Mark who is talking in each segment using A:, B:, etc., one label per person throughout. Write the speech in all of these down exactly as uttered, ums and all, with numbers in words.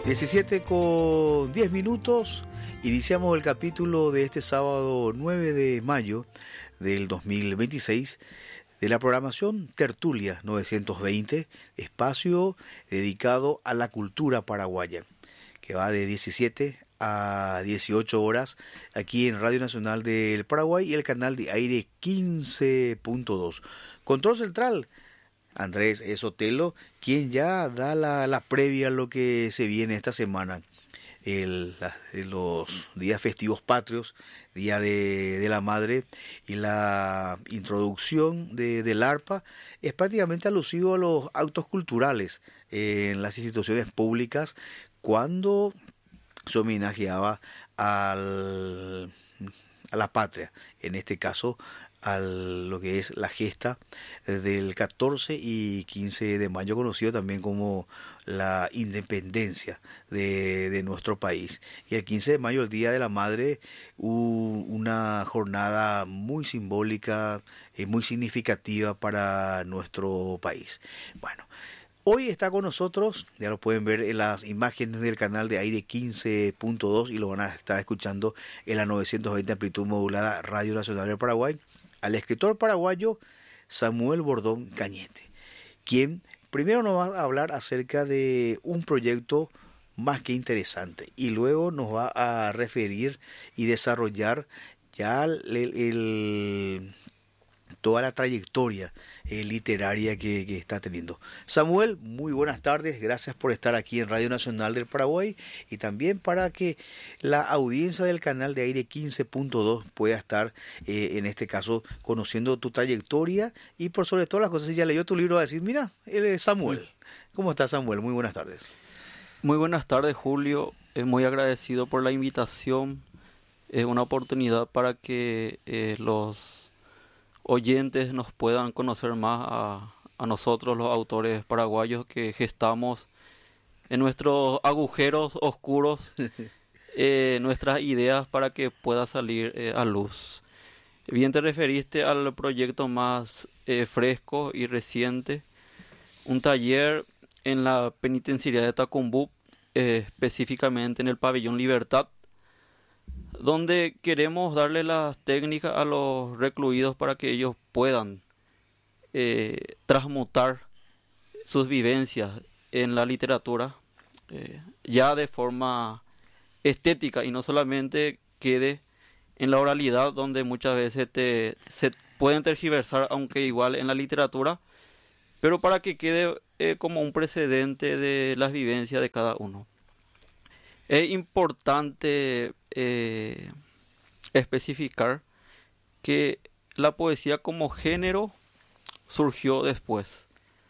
A: diecisiete con diez minutos, iniciamos el capítulo de este sábado nueve de mayo del dos mil veintiséis de la programación Tertulia novecientos veinte, espacio dedicado a la cultura paraguaya, que va de diecisiete a dieciocho horas aquí en Radio Nacional del Paraguay y el canal de aire quince punto dos. Control central, Andrés Sotelo, quien ya da la, la previa a lo que se viene esta semana. El, la, los días festivos patrios, Día de, de la Madre, y la introducción de, del arpa es prácticamente alusivo a los actos culturales eh, en las instituciones públicas cuando se homenajeaba al, a la patria, en este caso a lo que es la gesta del catorce y quince de mayo, conocido también como la independencia de, de nuestro país. Y el quince de mayo, el Día de la Madre, hubo una jornada muy simbólica y muy significativa para nuestro país. Bueno, hoy está con nosotros, ya lo pueden ver en las imágenes del canal de aire quince punto dos y lo van a estar escuchando en la novecientos veinte amplitud modulada Radio Nacional del Paraguay, al escritor paraguayo Samuel Bordón Cañete, quien primero nos va a hablar acerca de un proyecto más que interesante y luego nos va a referir y desarrollar ya el, el, toda la trayectoria eh, literaria que, que está teniendo. Samuel, muy buenas tardes, gracias por estar aquí en Radio Nacional del Paraguay y también para que la audiencia del canal de aire quince punto dos pueda estar, eh, en este caso, conociendo tu trayectoria y por sobre todas las cosas, si ya leyó tu libro, va a decir, mira, él es Samuel. ¿Cómo estás, Samuel? Muy buenas tardes.
B: Muy buenas tardes, Julio. Eh, muy agradecido por la invitación. Es una oportunidad para que eh, los oyentes nos puedan conocer más a, a nosotros, los autores paraguayos que gestamos en nuestros agujeros oscuros eh, nuestras ideas para que pueda salir eh, a luz. Bien te referiste al proyecto más eh, fresco y reciente, un taller en la penitenciaría de Tacumbú, eh, específicamente en el pabellón Libertad, donde queremos darle las técnicas a los recluidos para que ellos puedan eh, transmutar sus vivencias en la literatura eh, ya de forma estética y no solamente quede en la oralidad, donde muchas veces te, se pueden tergiversar, aunque igual en la literatura, pero para que quede eh, como un precedente de las vivencias de cada uno. Es importante eh, especificar que la poesía como género surgió después,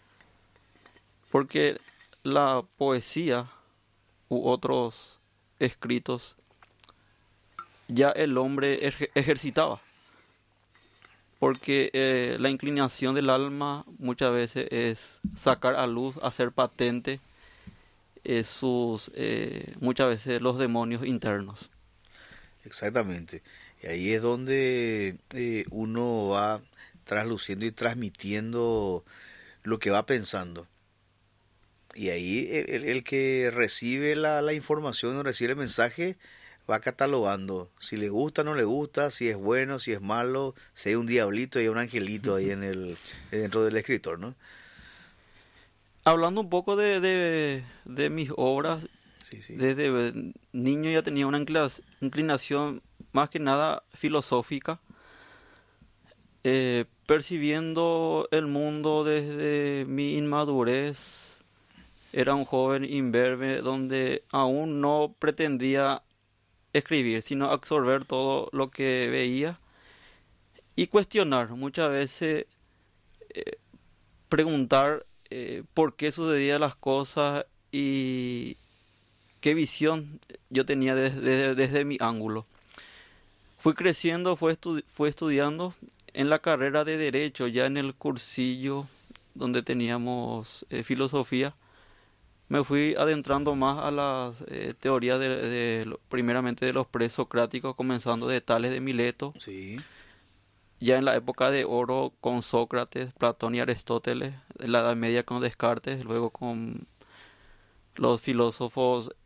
B: porque la poesía u otros escritos ya el hombre ej- ejercitaba, porque eh, la inclinación del alma muchas veces es sacar a luz, hacer patente Eh, sus eh, muchas veces los demonios internos.
A: Exactamente, y ahí es donde eh, uno va trasluciendo y transmitiendo lo que va pensando, y ahí el, el, el que recibe la, la información o recibe el mensaje va catalogando si le gusta o no le gusta, si es bueno, si es malo, si hay un diablito y un angelito ahí en el dentro del escritor, ¿no?
B: Hablando un poco de, de, de mis obras,
A: sí, sí.
B: Desde niño ya tenía una inclinación más que nada filosófica, eh, percibiendo el mundo desde mi inmadurez. Era un joven imberbe donde aún no pretendía escribir, sino absorber todo lo que veía y cuestionar, muchas veces eh, preguntar Eh, por qué sucedían las cosas y qué visión yo tenía desde, desde, desde mi ángulo. Fui creciendo, fui, estu- fui estudiando en la carrera de Derecho, ya en el cursillo donde teníamos eh, filosofía. Me fui adentrando más a las eh, teorías de, de, primeramente de los presocráticos, comenzando de Tales de Mileto.
A: Sí.
B: Ya en la época de oro con Sócrates, Platón y Aristóteles, en la Edad Media con Descartes, luego con los filósofos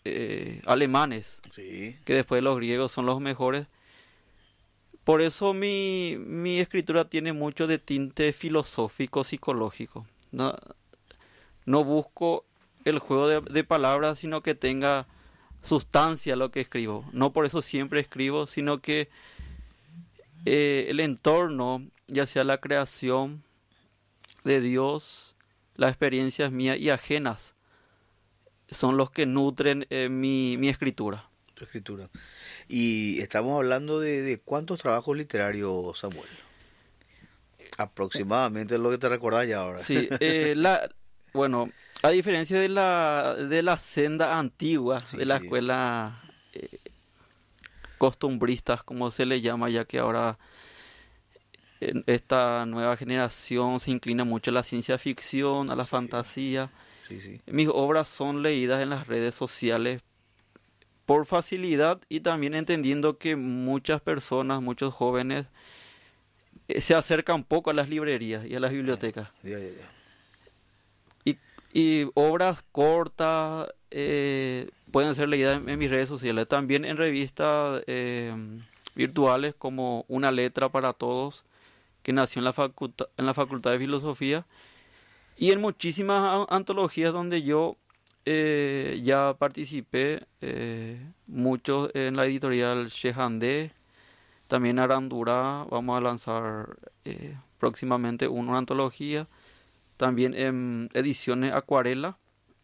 B: eh, alemanes,
A: Sí.
B: que después de los griegos son los mejores. Por eso mi, mi escritura tiene mucho de tinte filosófico, psicológico. No, no busco el juego de, de palabras, sino que tenga sustancia lo que escribo. No por eso siempre escribo, sino que eh, el entorno, ya sea la creación de Dios, las experiencias mías y ajenas, son los que nutren eh, mi, mi escritura.
A: Tu escritura. Y estamos hablando de, de cuántos trabajos literarios, Samuel. Aproximadamente es lo que te recordás ya ahora.
B: Sí, eh, la, bueno, a diferencia de la, de la senda antigua,
A: Sí,
B: de la
A: sí.
B: escuela eh, costumbristas, como se le llama, ya que ahora en esta nueva generación se inclina mucho a la ciencia ficción, a la
A: Sí.
B: fantasía.
A: Sí, sí.
B: Mis obras son leídas en las redes sociales por facilidad y también entendiendo que muchas personas, muchos jóvenes, eh, se acercan poco a las librerías y a las bibliotecas.
A: Ya, ya, ya.
B: Y, y obras cortas eh, pueden ser leídas en, en mis redes sociales. También en revistas eh, virtuales como Una Letra para Todos, que nació en la, facultad, en la Facultad de Filosofía. Y en muchísimas a- antologías donde yo eh, ya participé, eh, muchos en la editorial Shehandé, también Arandurá, vamos a lanzar eh, próximamente una antología, también en ediciones Acuarela,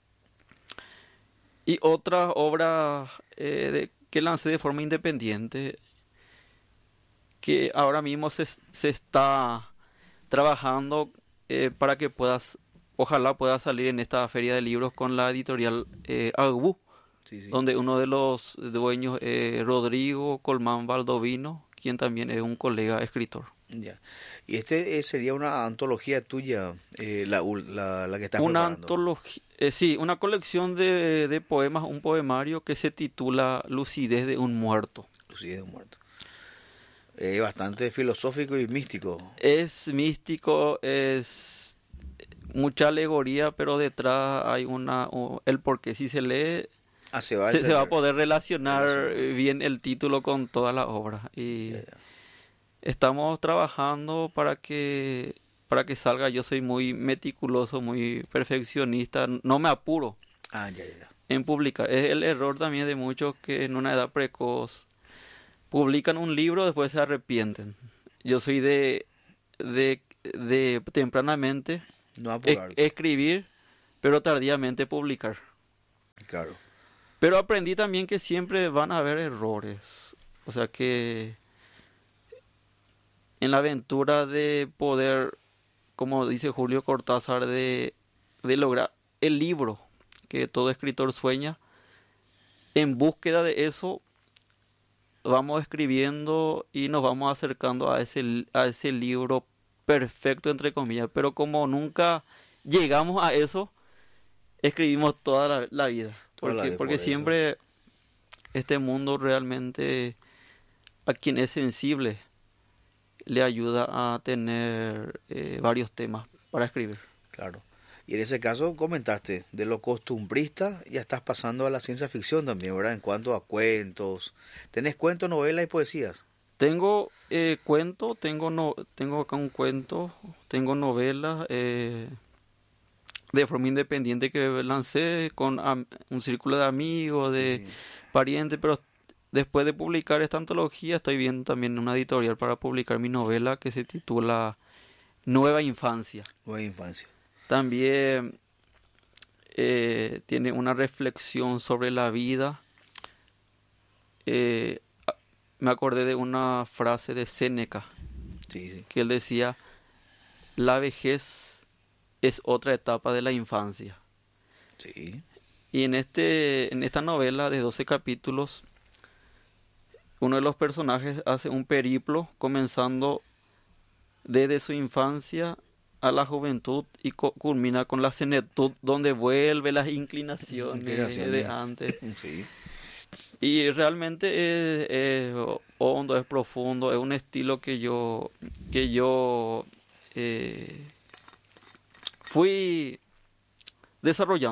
B: y otras obras eh, de- que lancé de forma independiente, que ahora mismo se, se está trabajando eh, para que puedas, ojalá pueda salir en esta feria de libros con la editorial eh, Agbú,
A: Sí, sí.
B: donde uno de los dueños es Rodrigo Colmán Baldovino, quien también es un colega escritor.
A: Ya. Y este eh, sería una antología tuya, eh, la, ul- la, la que estás
B: Una
A: preparando.
B: antología, eh, sí, una colección de, de poemas, un poemario que se titula Lucidez de un muerto.
A: Lucía de un muerto. Es bastante filosófico y místico.
B: Es místico, es mucha alegoría, pero detrás hay una, o- el porqué. Si se lee,
A: Ah, se va a
B: se, se va a
A: entender.
B: poder relacionar
A: Relacionar.
B: bien el título con toda la obra. Y
A: Ya, ya.
B: estamos trabajando para que para que salga. Yo soy muy meticuloso, muy perfeccionista, no me apuro
A: Ah, ya, ya, ya.
B: en publicar. Es el error también de muchos que en una edad precoz publican un libro, después se arrepienten. Yo soy de de, de tempranamente
A: No
B: es-
A: apurarte.
B: escribir, pero tardíamente publicar.
A: Claro.
B: Pero aprendí también que siempre van a haber errores. O sea que en la aventura de poder, como dice Julio Cortázar, de, de lograr el libro que todo escritor sueña, en búsqueda de eso vamos escribiendo y nos vamos acercando a ese, a ese libro perfecto, entre comillas. Pero como nunca llegamos a eso, escribimos toda la, la vida.
A: Toda la
B: Porque,
A: vida,
B: porque
A: por eso.
B: siempre este mundo realmente a quien es sensible le ayuda a tener eh, varios temas para escribir.
A: Claro. Y en ese caso comentaste de lo costumbrista, ya estás pasando a la ciencia ficción también, ¿verdad? En cuanto a cuentos. ¿Tenés cuentos, novelas y poesías?
B: Tengo eh, cuento, tengo no, tengo acá un cuento, tengo novelas eh, de forma independiente que lancé con am- un círculo de amigos, de
A: Sí, sí.
B: parientes, pero después de publicar esta antología estoy viendo también una editorial para publicar mi novela que se titula Nueva Infancia.
A: Nueva infancia.
B: También eh, tiene una reflexión sobre la vida. Eh, a- me acordé de una frase de Séneca,
A: Sí, sí.
B: que él decía, la vejez es otra etapa de la infancia.
A: Sí.
B: Y en, este, en esta novela de doce capítulos, uno de los personajes hace un periplo comenzando desde su infancia a la juventud y co- culmina con la senectud, donde vuelve las inclinaciones,
A: Inclinaciones.
B: de antes.
A: Sí.
B: Y realmente es, es hondo, es profundo, es un estilo que yo, que yo eh, fui desarrollando.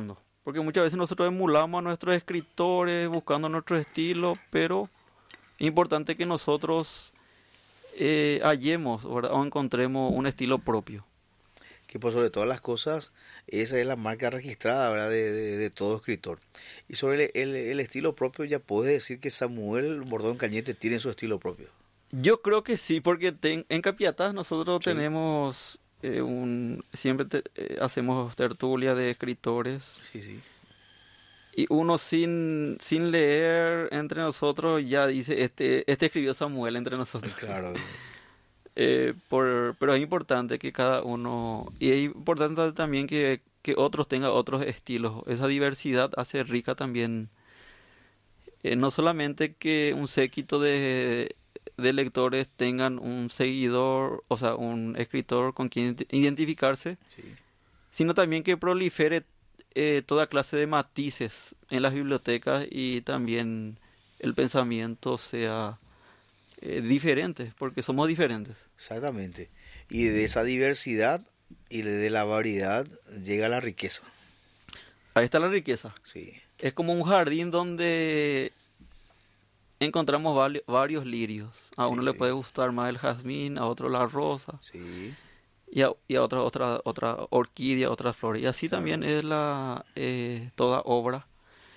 B: porque muchas veces nosotros emulamos a nuestros escritores buscando nuestro estilo, pero es importante que nosotros eh, hallemos, ¿verdad?, o encontremos un estilo propio.
A: Que por sobre todas las cosas, esa es la marca registrada, ¿verdad?, de, de, de todo escritor. Y sobre el, el, el estilo propio, ya puedes decir que Samuel Bordón Cañete tiene su estilo propio.
B: Yo creo que sí, porque ten, en Capiatá nosotros
A: Sí.
B: tenemos eh, un... Siempre te, eh, hacemos tertulia de escritores.
A: Sí, sí.
B: Y uno sin, sin leer entre nosotros ya dice, este, este escribió Samuel entre nosotros.
A: Claro.
B: Eh, por, pero es importante que cada uno, y es importante también que, que otros tengan otros estilos. Esa diversidad hace rica también, eh, no solamente que un séquito de, de lectores tengan un seguidor, o sea, un escritor con quien identificarse,
A: Sí.
B: sino también que prolifere eh, toda clase de matices en las bibliotecas y también el pensamiento sea eh, diferente, porque somos diferentes.
A: Exactamente. Y de esa diversidad y de la variedad llega la riqueza.
B: Ahí está la riqueza.
A: Sí.
B: Es como un jardín donde encontramos vari- varios lirios. A uno
A: Sí.
B: le puede gustar más el jazmín, a otro la rosa,
A: Sí.
B: y a, y a otra, otra, otra orquídea, otras flores. Y así
A: Claro.
B: también es la eh, toda obra.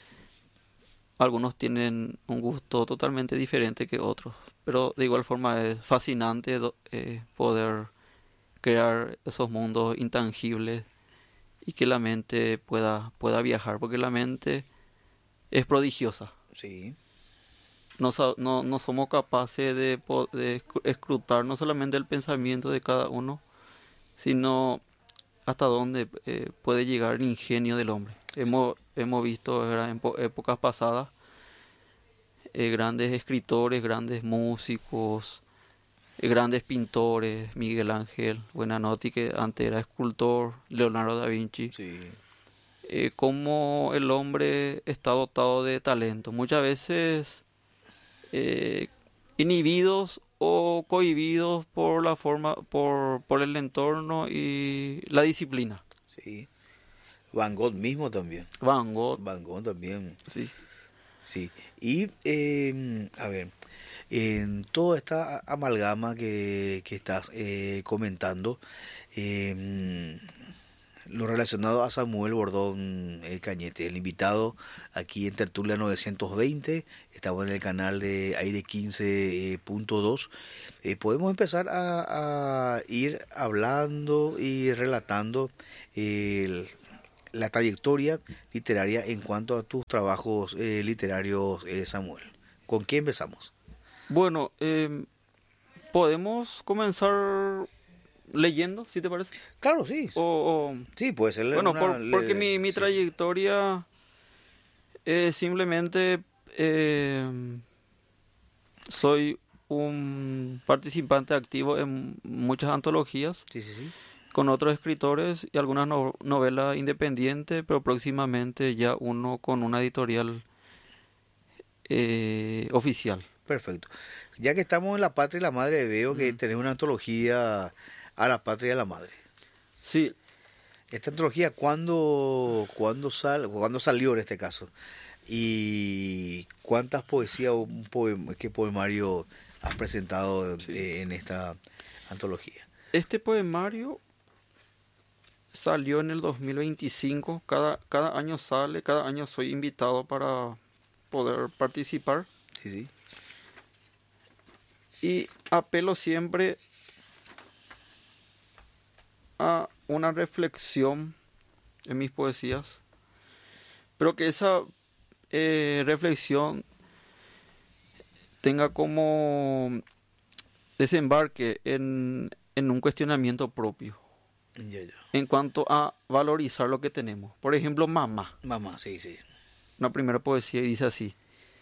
B: Algunos tienen un gusto totalmente diferente que otros, pero de igual forma es fascinante do- eh, poder crear esos mundos intangibles y que la mente pueda, pueda viajar, porque la mente es prodigiosa.
A: Sí.
B: No, sa- no, no somos capaces de, po- de escru- escrutar no solamente el pensamiento de cada uno, sino hasta dónde eh, puede llegar el ingenio del hombre. Hemos, hemos visto, ¿verdad?, en po- épocas pasadas eh, grandes escritores, grandes músicos, eh, grandes pintores, Miguel Ángel Buenanotte, que antes era escultor, Leonardo da Vinci,
A: Sí.
B: eh, cómo el hombre está dotado de talento, muchas veces eh, inhibidos o cohibidos por la forma, por, por el entorno y la disciplina.
A: Sí. Van Gogh mismo también.
B: Van Gogh,
A: Van Gogh también.
B: sí.
A: Sí. Y, eh, a ver, en toda esta a- amalgama que, que estás eh, comentando, eh, lo relacionado a Samuel Bordón eh, Cañete, el invitado aquí en Tertulia novecientos veinte, estamos en el canal de Aire quince punto dos, eh, podemos empezar a, a ir hablando y relatando el la trayectoria literaria en cuanto a tus trabajos eh, literarios, eh, Samuel. ¿Con qué empezamos?
B: Bueno, eh, podemos comenzar leyendo, si te parece.
A: Claro, sí.
B: O, o-
A: Sí, puede ser.
B: bueno,
A: una-
B: por- porque
A: le-
B: mi, mi
A: sí, sí.
B: trayectoria es simplemente eh, soy un participante activo en muchas antologías
A: Sí, sí, sí.
B: con otros escritores y algunas no- novelas independientes, pero próximamente ya uno con una editorial eh, oficial.
A: Perfecto. Ya que estamos en La Patria y la Madre, veo que
B: Mm.
A: tenés una antología a La Patria y a la Madre.
B: Sí,
A: Esta antología, ¿cuándo, cuándo, sal, ¿cuándo salió en este caso? ¿Y cuántas poesías o un poema, qué poemario has presentado
B: Sí.
A: eh, en esta antología?
B: este poemario salió en el dos mil veinticinco. Cada, cada año sale, cada año soy invitado para poder participar.
A: Sí, sí.
B: Y apelo siempre a una reflexión en mis poesías, pero que esa eh, reflexión tenga como desembarque en, en un cuestionamiento propio
A: Ya, ya.
B: en cuanto a valorizar lo que tenemos. Por ejemplo, mamá,
A: Mamá, sí, sí.
B: una primera poesía, y dice así: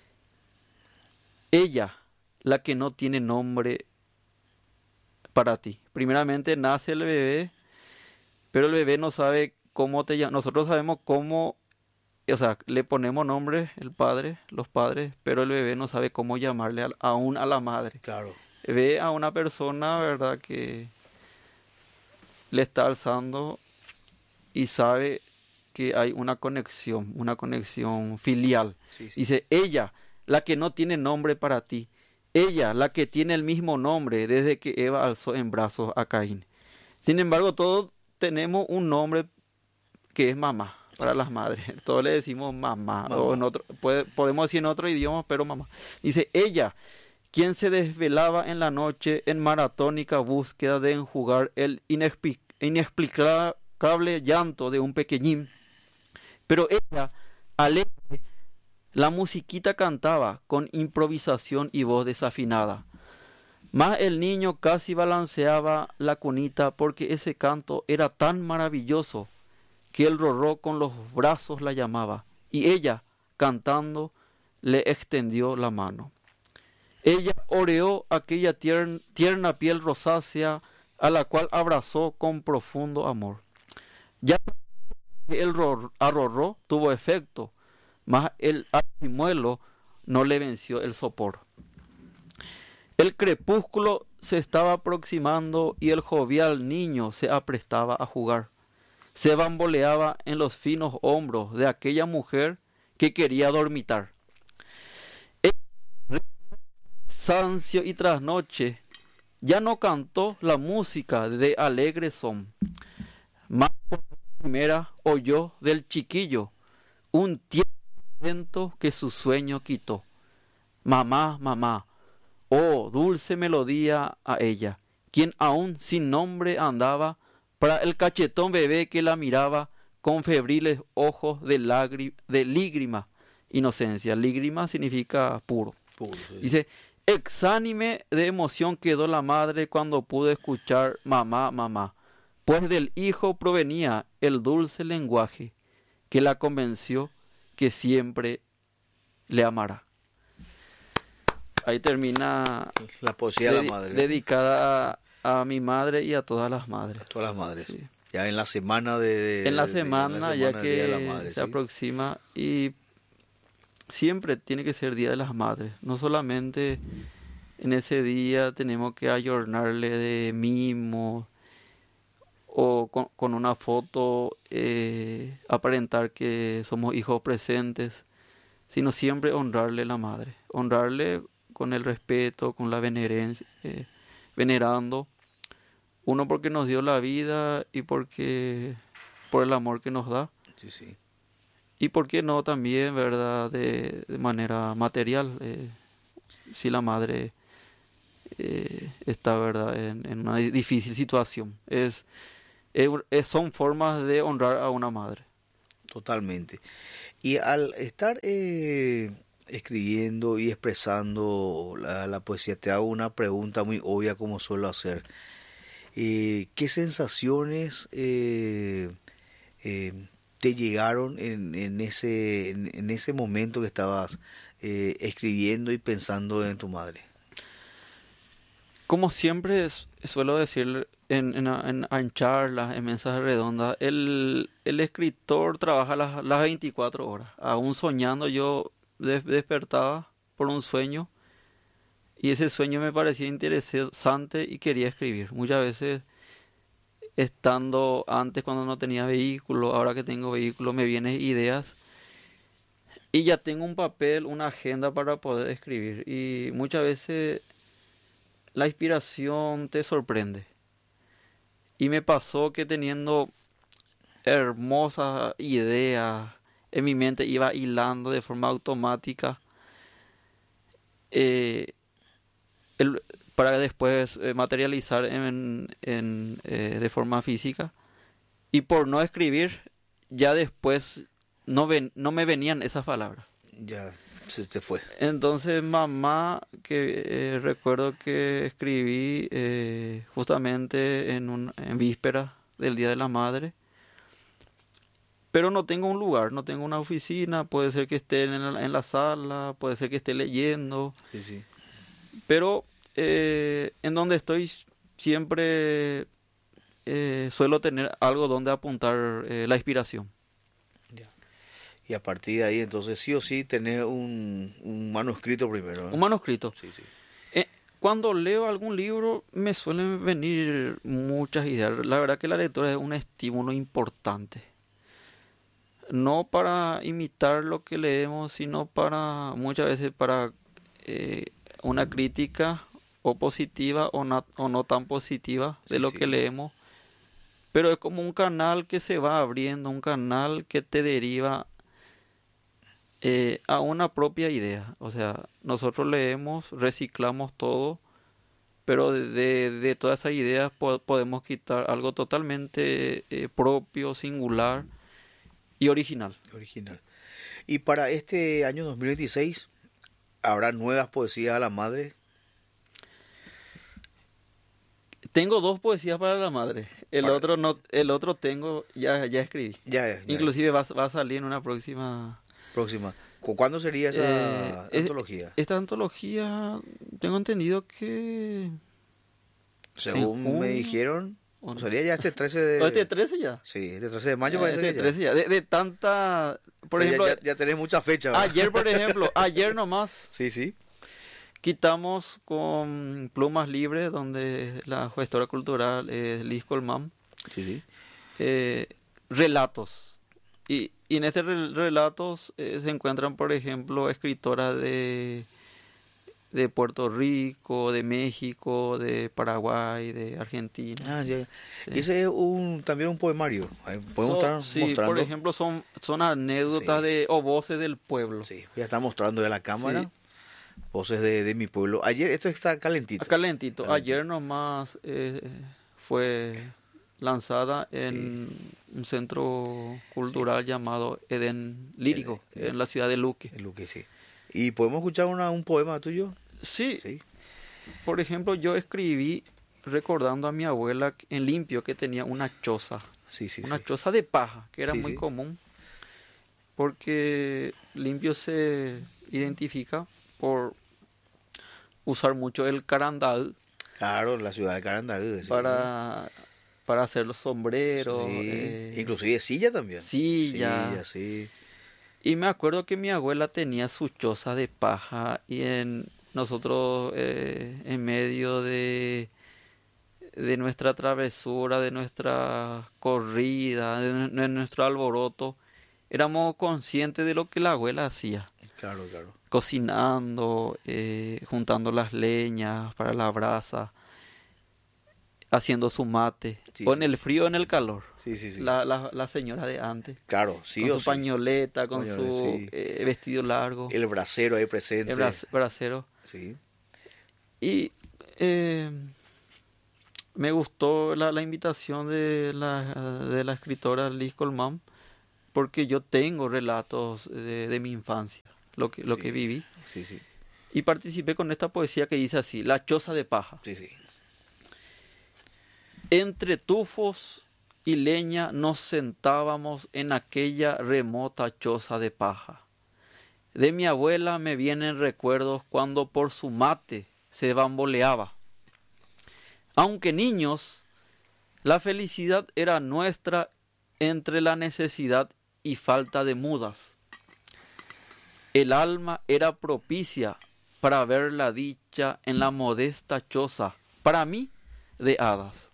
B: ella, la que no tiene nombre para ti. Primeramente nace el bebé, pero el bebé no sabe cómo te llamas. Nosotros sabemos cómo, o sea, le ponemos nombre, el padre, los padres, pero el bebé no sabe cómo llamarle a- aún a la madre.
A: Claro.
B: Ve a una persona, ¿verdad?, que le está alzando y sabe que hay una conexión, una conexión filial.
A: Sí, sí.
B: Dice, ella, la que no tiene nombre para ti, ella, la que tiene el mismo nombre desde que Eva alzó en brazos a Caín. Sin embargo, todos tenemos un nombre que es mamá para las madres. Todos le decimos mamá,
A: Mamá.
B: o en otro, puede, podemos decir en otro idioma, pero mamá. Dice, ella, quien se desvelaba en la noche en maratónica búsqueda de enjugar el inexpli- inexplicable llanto de un pequeñín. Pero ella, alegre, la musiquita cantaba con improvisación y voz desafinada. Mas el niño casi balanceaba la cunita porque ese canto era tan maravilloso que el rorró con los brazos la llamaba, y ella, cantando, le extendió la mano. Ella oreó aquella tiern, tierna piel rosácea a la cual abrazó con profundo amor. Ya el ro- arrorró tuvo efecto, mas el archimuelo no le venció el sopor. El crepúsculo se estaba aproximando y el jovial niño se aprestaba a jugar. Se bamboleaba en los finos hombros de aquella mujer que quería dormitar. El cansancio y trasnoche ya no cantó la música de alegre son. Más por primera oyó del chiquillo un tierno viento que su sueño quitó. Mamá, mamá, oh dulce melodía a ella, quien aún sin nombre andaba para el cachetón bebé que la miraba con febriles ojos de, lágri- de lígrima inocencia. Lígrima significa puro.
A: Puro, sí.
B: Dice, exánime de emoción quedó la madre cuando pudo escuchar mamá, mamá, pues del hijo provenía el dulce lenguaje que la convenció que siempre le amará. Ahí termina
A: La poesía de
B: dedi-
A: la madre.
B: dedicada a, a mi madre y a todas las madres.
A: A todas las madres.
B: Sí.
A: Ya en la semana de... de-
B: En la
A: de-
B: semana,
A: en la
B: ya
A: semana del Día de la
B: que
A: Madre,
B: se
A: ¿sí?
B: aproxima, y siempre tiene que ser Día de las Madres. No solamente en ese día tenemos que ayornarle de mimo o con, con una foto eh, aparentar que somos hijos presentes, sino siempre honrarle a la madre, honrarle con el respeto, con la venerencia, eh, venerando, uno porque nos dio la vida y porque por el amor que nos da,
A: Sí, sí.
B: y por qué no también, verdad, de, de manera material, eh, si la madre eh, está, verdad, en, en una difícil situación. Es, es, es- son formas de honrar a una madre.
A: Totalmente. Y al estar eh, escribiendo y expresando la, la poesía, te hago una pregunta muy obvia como suelo hacer. Eh, ¿qué sensaciones eh, eh, te llegaron en, en, ese, en, en ese momento que estabas eh, escribiendo y pensando en tu madre?
B: Como siempre es- suelo decir en, en, en, en charlas, en mensajes redondas, el, el escritor trabaja las, las veinticuatro horas. Aún soñando yo des- despertaba por un sueño y ese sueño me parecía interesante y quería escribir. Muchas veces estando antes cuando no tenía vehículo, ahora que tengo vehículo me vienen ideas y ya tengo un papel, una agenda para poder escribir. Y muchas veces la inspiración te sorprende. Y me pasó que teniendo hermosas ideas en mi mente iba hilando de forma automática eh, el- para después eh, materializar en, en, eh, de forma física. Y por no escribir, ya después no, ven, no me venían esas palabras.
A: Ya se te fue.
B: Entonces, mamá, que eh, recuerdo que escribí eh, justamente en, un, en víspera del Día de la Madre, pero no tengo un lugar, no tengo una oficina, puede ser que esté en la, en la sala, puede ser que esté leyendo,
A: Sí, sí.
B: pero eh, en donde estoy siempre eh, suelo tener algo donde apuntar eh, la inspiración.
A: Ya. Y a partir de ahí, entonces, sí o sí, tener un, un manuscrito primero, ¿eh?
B: Un manuscrito.
A: Sí, sí.
B: Eh, cuando leo algún libro me suelen venir muchas ideas. La verdad que la lectura es un estímulo importante. no para imitar lo que leemos, sino para muchas veces para eh, una crítica o positiva o, na- o no tan positiva de
A: Sí,
B: lo
A: sí.
B: que leemos. Pero es como un canal que se va abriendo, un canal que te deriva eh, a una propia idea. O sea, nosotros leemos, reciclamos todo, pero de, de, de todas esas ideas po- podemos quitar algo totalmente eh, propio, singular y original.
A: Original. Y para este año dos mil veintiséis, ¿habrá nuevas poesías a la madre?
B: Tengo dos poesías para la madre. El
A: Para-
B: otro no, el otro tengo, ya, ya escribí.
A: Ya, ya,
B: Inclusive va, a- va a salir en una próxima.
A: próxima. ¿Cu- ¿Cuándo sería esa
B: eh, es-
A: antología?
B: Esta antología, tengo entendido que
A: Según
B: en
A: me
B: junio,
A: dijeron,
B: o no.
A: sería ya este trece de...
B: ¿O este trece ya?
A: Sí, este trece de mayo
B: Eh,
A: parece
B: este
A: que ya.
B: trece ya. De, de tanta, por
A: O sea, ya-
B: ejemplo,
A: ya, ya tenés mucha fecha, ¿verdad?
B: ayer, por ejemplo, ayer nomás
A: Sí, sí.
B: quitamos con Plumas Libres, donde la gestora cultural es Liz Colmán,
A: Sí, sí.
B: eh, relatos. Y, y en estos rel- relatos eh, se encuentran, por ejemplo, escritoras de, de Puerto Rico, de México, de Paraguay, de Argentina.
A: Ah, ya.
B: Sí.
A: Y ese es un, también un poemario. Ahí podemos
B: Son-
A: estar
B: sí,
A: mostrando.
B: por ejemplo, son, son anécdotas
A: Sí.
B: de, o voces del pueblo.
A: Sí, voy a estar mostrando de la cámara.
B: Sí.
A: Voces de, de mi pueblo. Ayer, esto está calentito.
B: Acá lentito.
A: Calentito.
B: Ayer nomás eh, fue lanzada en un centro cultural llamado Edén Lírico,
A: Edén.
B: en la ciudad de Luque.
A: Es lo que sí. ¿Y podemos escuchar una, un poema tuyo?
B: Sí,
A: Sí.
B: por ejemplo, yo escribí recordando a mi abuela en Limpio que tenía una choza,
A: Sí, sí,
B: una
A: sí.
B: choza de paja, que era
A: Sí,
B: muy
A: sí.
B: común, porque Limpio se identifica por usar mucho el carandal
A: Claro, la ciudad de Carandagü. Sí.
B: para, para hacer los sombreros,
A: Sí.
B: eh,
A: Inclusive silla también.
B: silla.
A: Silla, sí.
B: Y me acuerdo que mi abuela tenía su choza de paja y en nosotros eh, en medio de, de nuestra travesura, de nuestra corrida, de, nu- de nuestro alboroto, éramos conscientes de lo que la abuela hacía,
A: Claro, claro.
B: cocinando, eh, juntando las leñas para la brasa, haciendo su mate,
A: Sí,
B: o en
A: sí.
B: el frío o en el calor.
A: Sí, sí, sí.
B: La, la, la señora de antes.
A: Claro, sí
B: Con
A: o
B: su
A: sí.
B: pañoleta, con
A: Pañoleta,
B: su
A: sí.
B: eh, vestido largo,
A: El bracero ahí presente.
B: el bra- bracero.
A: Sí.
B: Y eh, me gustó la, la invitación de la, de la escritora Liz Colmán, porque yo tengo relatos de, de mi infancia, lo que, lo
A: Sí.
B: que viví.
A: Sí, sí.
B: Y participé con esta poesía que dice así: La choza de paja.
A: Sí, sí.
B: Entre tufos y leña nos sentábamos en aquella remota choza de paja. De mi abuela me vienen recuerdos cuando por su mate se bamboleaba. Aunque niños, la felicidad era nuestra entre la necesidad y falta de mudas. El alma era propicia para ver la dicha en la modesta choza, para mí, de hadas.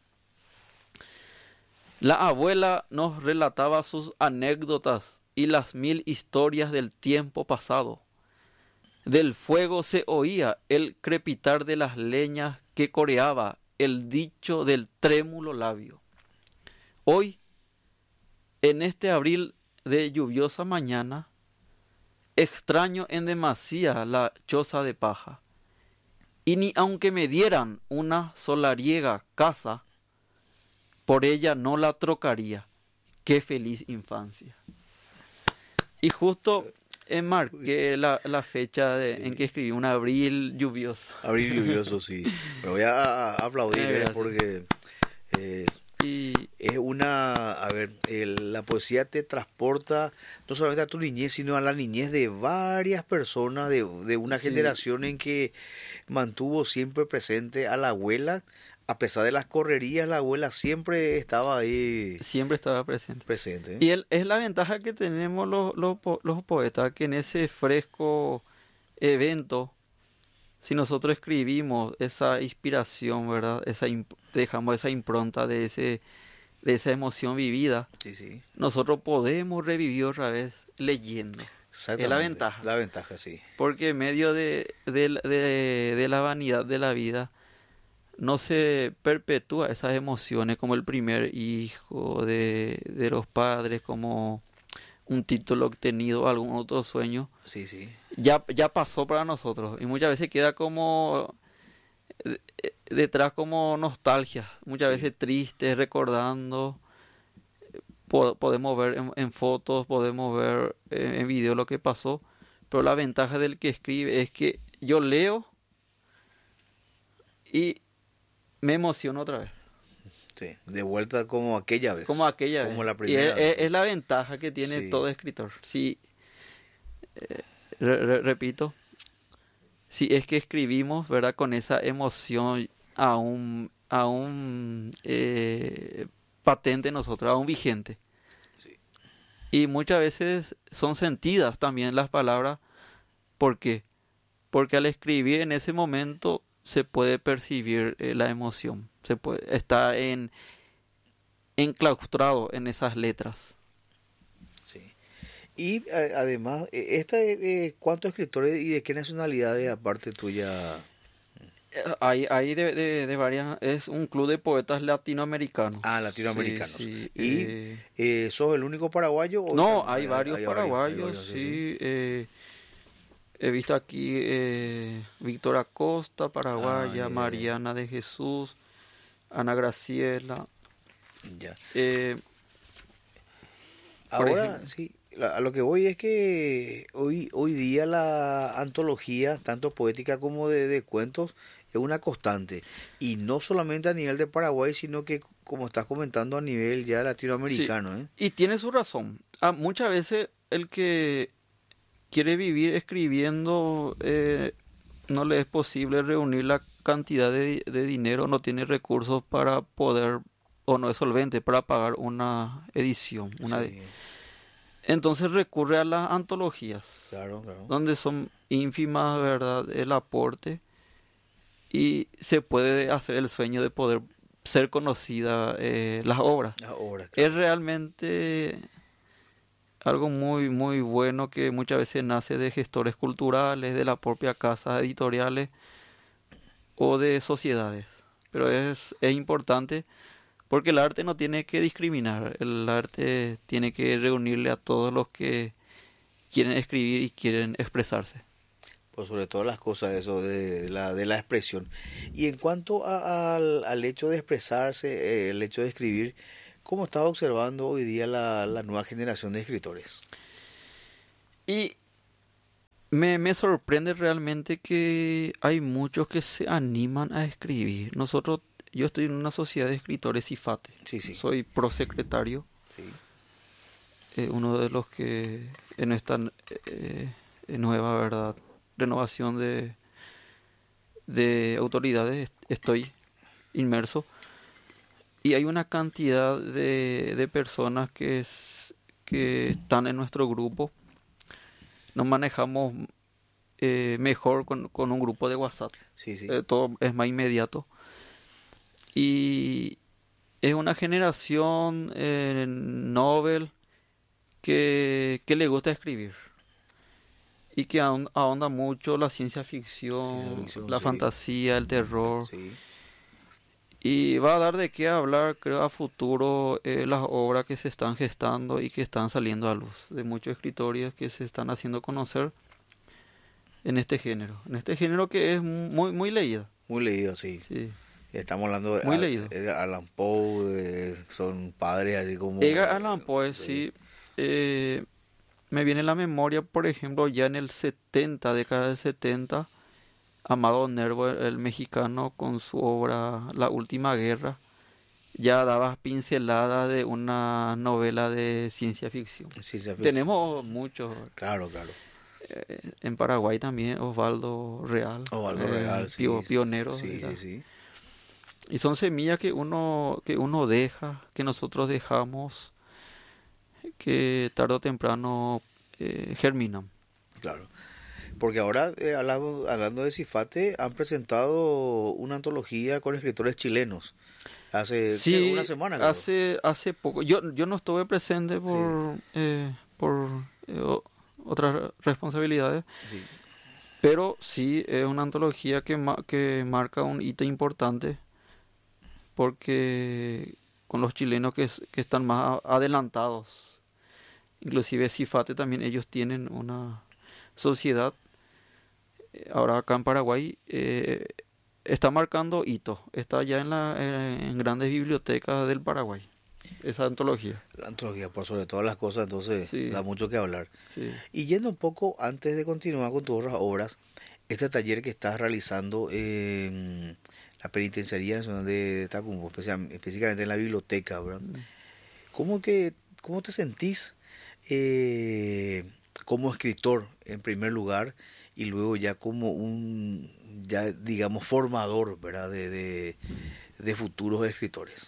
B: La abuela nos relataba sus anécdotas y las mil historias del tiempo pasado. Del fuego se oía el crepitar de las leñas que coreaba el dicho del trémulo labio. Hoy, en este abril de lluviosa mañana, extraño en demasía la choza de paja, y ni aunque me dieran una solariega casa, por ella no la trocaría. Qué feliz infancia. Y justo enmarqué la, la fecha de-
A: Sí.
B: en que escribí un abril lluvioso.
A: Abril lluvioso, sí. Pero voy a, a aplaudir
B: Eh,
A: eh,
B: gracias.
A: porque eh,
B: Y
A: es una, a ver, el- la poesía te transporta no solamente a tu niñez, sino a la niñez de varias personas de, de una
B: Sí.
A: generación en que mantuvo siempre presente a la abuela. A pesar de las correrías, la abuela siempre estaba ahí
B: siempre estaba presente.
A: presente.
B: Y el- es la ventaja que tenemos los, los, po- los poetas, que en ese fresco evento, si nosotros escribimos esa inspiración, ¿verdad? Esa imp- dejamos esa impronta de ese de esa emoción vivida,
A: Sí, sí.
B: nosotros podemos revivir otra vez leyendo. Es la ventaja.
A: La ventaja, sí.
B: Porque en medio de, de, de, de la vanidad de la vida, no se perpetúa esas emociones como el primer hijo de, de los padres, como un título obtenido, algún otro sueño.
A: Sí, sí.
B: Ya, ya pasó para nosotros y muchas veces queda como eh, detrás como nostalgia, muchas
A: Sí.
B: veces triste, recordando. Po- podemos ver en, en fotos, podemos ver eh, en video lo que pasó, pero la ventaja del que escribe es que yo leo y me emociono otra vez,
A: Sí. De vuelta como aquella vez.
B: como aquella
A: Como
B: vez.
A: la
B: Y
A: primera
B: es,
A: vez.
B: es- es la ventaja que tiene
A: Sí.
B: todo escritor. Si, eh, re- re- repito, si es que escribimos, ¿verdad? Con esa emoción aún, aún eh, patente en nosotros, aún vigente.
A: Sí.
B: Y muchas veces son sentidas también las palabras. ¿Por qué? Porque al escribir en ese momento se puede percibir eh, la emoción. Se puede, está en, enclaustrado en esas letras.
A: Sí. Y eh, además, eh, esta, eh, ¿cuántos escritores y de qué nacionalidades aparte tuya?
B: Eh, Hay, hay de, de, de varias, es un club de poetas latinoamericanos.
A: Ah, latinoamericanos.
B: Sí, sí,
A: ¿Y
B: eh,
A: eh, sos el único paraguayo? O
B: no,
A: tam-
B: hay varios
A: hay
B: paraguayos,
A: hay varios,
B: sí. eh, he visto aquí eh, Víctor Acosta,
A: Ah,
B: paraguaya,
A: ya, ya, ya.
B: Mariana de Jesús, Ana Graciela.
A: Ya.
B: eh, por
A: Ahora,
B: ejemplo,
A: sí, la- a lo que voy es que hoy, hoy día la antología, tanto poética como de, de cuentos, es una constante. Y no solamente a nivel de Paraguay, sino que, como estás comentando, a nivel ya
B: sí,
A: latinoamericano, ¿eh?
B: y tiene su razón. Ah, muchas veces el que quiere vivir escribiendo eh, no le es posible reunir la cantidad de, di- de dinero, no tiene recursos para poder, o no es solvente para pagar una edición. Una de-
A: Sí,
B: Entonces recurre a las antologías,
A: claro, claro.
B: donde son ínfimas, ¿verdad?, el aporte y se puede hacer el sueño de poder ser conocida eh, las obras.
A: Ahora,
B: Es
A: claro.
B: realmente algo muy, muy bueno que muchas veces nace de gestores culturales, de la propia casa editoriales o de sociedades. Pero es, es importante porque el arte no tiene que discriminar, el arte tiene que reunirle a todos los que quieren escribir y quieren expresarse.
A: Pues sobre todas las cosas, eso de la, de la expresión. Y en cuanto a- al, al hecho de expresarse, eh, el hecho de escribir, ¿cómo estás observando hoy día la, la nueva generación de escritores?
B: Y me, me sorprende realmente que hay muchos que se animan a escribir. Nosotros, yo estoy en una sociedad de escritores IFATE.
A: Sí, sí,
B: Soy prosecretario,
A: sí,
B: eh, uno de los que en esta eh, nueva verdad renovación de, de autoridades est- estoy inmerso. Y hay una cantidad de, de personas que, es- que están en nuestro grupo. Nos manejamos eh, mejor con, con un grupo de WhatsApp.
A: sí, sí.
B: Eh, todo es más inmediato. Y es una generación eh, Nobel que, que le gusta escribir y que ahon- ahonda mucho la ciencia ficción,
A: Ciencia ficción,
B: la
A: sí.
B: fantasía, el terror.
A: Sí,
B: Y va a dar de qué hablar, creo, a futuro eh, las obras que se están gestando y que están saliendo a luz, de muchos escritores que se están haciendo conocer en este género, en este género que es muy muy leído.
A: muy leído, sí.
B: Sí.
A: Estamos hablando de,
B: Muy
A: Al-
B: leído.
A: de Alan Poe, de- son padres así como...
B: Edgar Allan Poe,
A: sí,
B: sí, eh, me viene a la memoria, por ejemplo, ya en el setenta, década del setenta, Amado Nervo, el, el mexicano, con su obra La Última Guerra, ya daba pinceladas de una novela de ciencia ficción.
A: ciencia ficción.
B: Tenemos muchos.
A: Claro, claro.
B: eh, en Paraguay también, Osvaldo Real.
A: Osvaldo
B: eh,
A: Real, sí.
B: pio-
A: sí.
B: pioneros.
A: Sí,
B: ¿verdad?
A: sí, sí.
B: Y son semillas que uno, que uno deja, que nosotros dejamos, que tarde o temprano eh, germinan.
A: Claro. Porque ahora, eh, hablando, hablando de Cifate, han presentado una antología con escritores chilenos. hace
B: Sí,
A: una semana. Creo.
B: hace hace poco. Yo yo no estuve presente por sí. eh, por eh, otras responsabilidades. Sí. Pero sí es una antología que ma- que marca un hito importante porque con los chilenos que, que están más adelantados, inclusive Cifate también, ellos tienen una sociedad, ahora acá en Paraguay, eh, está marcando hito, está ya en, la, en grandes bibliotecas del Paraguay, esa antología.
A: La antología, por sobre todas las cosas, entonces
B: sí.
A: da mucho que hablar.
B: Sí.
A: Y yendo un poco, antes de continuar con tus otras obras, este taller que estás realizando en la Penitenciaría Nacional de Tacumbo, específicamente en la biblioteca, ¿verdad? ¿Cómo, que, cómo te sentís eh, como escritor, en primer lugar, y luego ya como un, ya digamos, formador, ¿verdad?, de, de, de futuros escritores?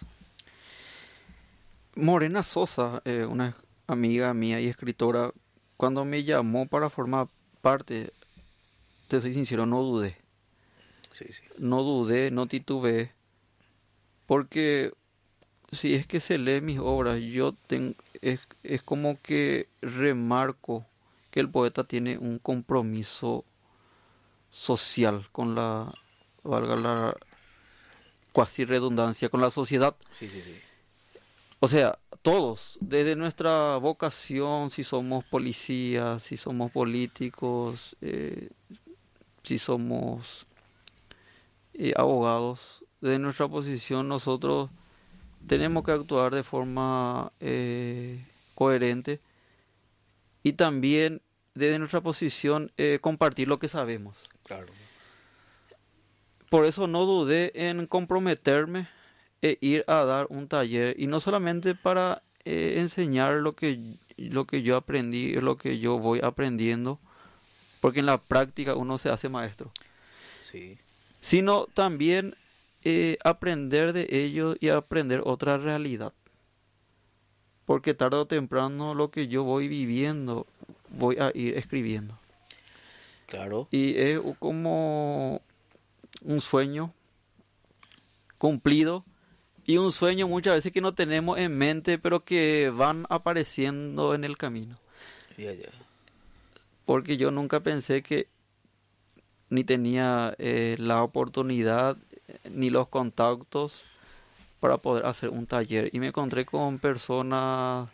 B: Morena Sosa, eh, una amiga mía y escritora, cuando me llamó para formar parte, te soy sincero, no dudé.
A: Sí, sí.
B: No dudé, no titubeé, porque si es que se lee mis obras, yo tengo, es, es como que remarco que el poeta tiene un compromiso social con la, valga la cuasi redundancia, con la sociedad.
A: Sí, sí, sí.
B: O sea, todos, desde nuestra vocación, si somos policías, si somos políticos, eh, si somos eh, abogados, desde nuestra posición nosotros tenemos que actuar de forma eh, coherente y también desde nuestra posición eh, compartir lo que sabemos.
A: Claro.
B: Por eso no dudé en comprometerme e ir a dar un taller, y no solamente para eh, enseñar lo que, lo que yo aprendí, lo que yo voy aprendiendo, porque en la práctica uno se hace maestro.
A: Sí.
B: Sino también eh, aprender de ellos y aprender otra realidad. Porque tarde o temprano lo que yo voy viviendo, voy a ir escribiendo.
A: Claro.
B: Y es como un sueño cumplido, y un sueño muchas veces que no tenemos en mente, pero que van apareciendo en el camino.
A: Ya, ya.
B: Porque yo nunca pensé que ni tenía eh, la oportunidad ni los contactos para poder hacer un taller, y me encontré con personas